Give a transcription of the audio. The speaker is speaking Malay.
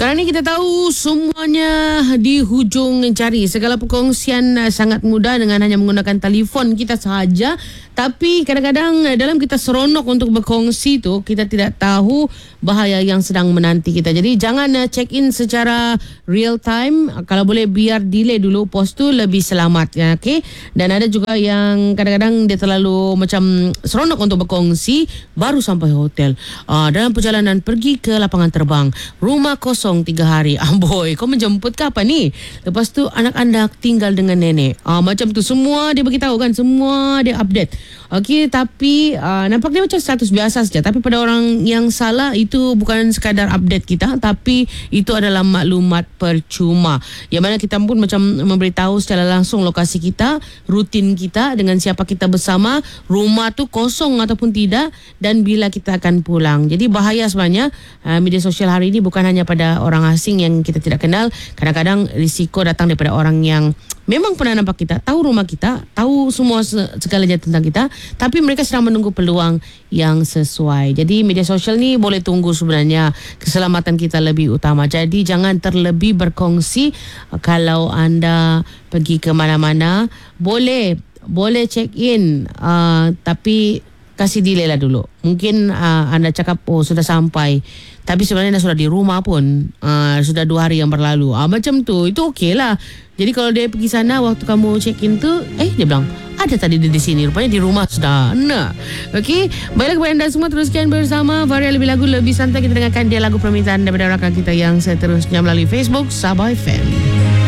Sekarang ni kita tahu semuanya di hujung jari. Segala perkongsian sangat mudah dengan hanya menggunakan telefon kita sahaja. Tapi kadang-kadang dalam kita seronok untuk berkongsi tu, kita tidak tahu bahaya yang sedang menanti kita. Jadi jangan check in secara real time. Kalau boleh biar delay dulu post tu, lebih selamat ya, okay? Dan ada juga yang kadang-kadang dia terlalu macam seronok untuk berkongsi baru sampai hotel. Dalam perjalanan pergi ke lapangan terbang, rumah kosong 3 hari. Boy, kau menjemput ke apa ni? Lepas tu anak-anak tinggal dengan nenek. Macam tu semua dia beritahu kan, semua dia update. Okey, tapi nampaknya macam status biasa saja. Tapi pada orang yang salah, itu bukan sekadar update kita, tapi itu adalah maklumat percuma. Yang mana kita pun macam memberitahu secara langsung lokasi kita, rutin kita, dengan siapa kita bersama, rumah tu kosong ataupun tidak, dan bila kita akan pulang. Jadi bahaya sebenarnya media sosial hari ini bukan hanya pada orang asing yang kita tidak kenal. Kadang-kadang risiko datang daripada orang yang memang pernah nampak kita, tahu rumah kita, tahu semua segalanya tentang kita, tapi mereka sedang menunggu peluang yang sesuai. Jadi media sosial ni boleh tunggu sebenarnya, keselamatan kita lebih utama. Jadi jangan terlebih berkongsi. Kalau anda pergi ke mana-mana, boleh check in, tapi kasih delay lah dulu. Mungkin anda cakap sudah sampai, tapi sebenarnya anda sudah di rumah pun, sudah 2 hari yang berlalu. Macam tu, itu okey lah. Jadi kalau dia pergi sana waktu kamu check in tu, dia bilang ada tadi dia di sini, rupanya di rumah sudah. Nah, okey. Baiklah kepada anda semua, teruskan bersama Varia Lebih Lagu Lebih Santai. Kita dengarkan dia lagu permintaan daripada rakan kita yang seterusnya melalui Facebook Sabah FM.